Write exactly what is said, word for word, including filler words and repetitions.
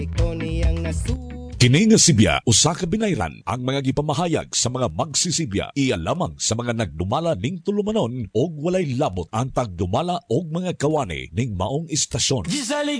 Kini nga Sibya usa ka binayran ang mga gipamahayag sa mga magsisibya iya lamang sa mga nagdumala ning tulumanon og walay labot ang tagdumala og mga kawani ning maong istasyon.